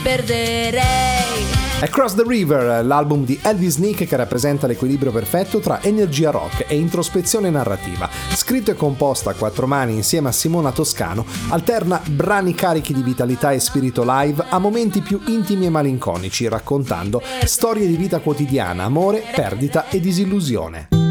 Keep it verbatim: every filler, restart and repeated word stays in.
perderei. Across the River, l'album di Elvis Nick che rappresenta l'equilibrio perfetto tra energia rock e introspezione narrativa. Scritto e composto a quattro mani insieme a Simona Toscano, alterna brani carichi di vitalità e spirito live a momenti più intimi e malinconici, raccontando storie di vita quotidiana, amore, perdita e disillusione.